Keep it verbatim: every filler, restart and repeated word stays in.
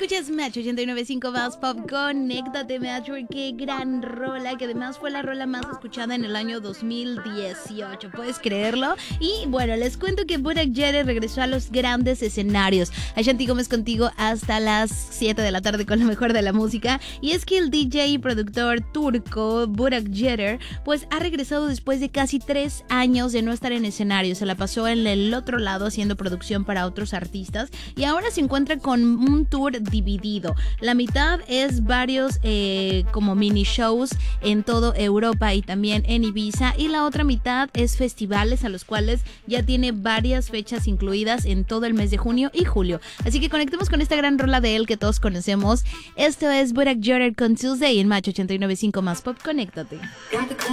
Escuchas Match ochenta y nueve punto cinco más Pop. Conéctate, Match, qué gran rola, que además fue la rola más escuchada en el año dos mil dieciocho, ¿puedes creerlo? Y bueno, les cuento que Burak Jeter regresó a los grandes escenarios. Ashanti Gómez contigo hasta las siete de la tarde con lo mejor de la música. Y es que el D J y productor turco Burak Jeter pues ha regresado después de casi tres años de no estar en escenario. Se la pasó en el otro lado haciendo producción para otros artistas y ahora se encuentra con un tour dividido. La mitad es varios eh, como mini shows en toda Europa y también en Ibiza, y la otra mitad es festivales a los cuales ya tiene varias fechas incluidas en todo el mes de junio y julio. Así que conectemos con esta gran rola de él que todos conocemos. Esto es Burak Jeter con Tuesday en Match ochenta y nueve punto cinco más Pop. Conéctate.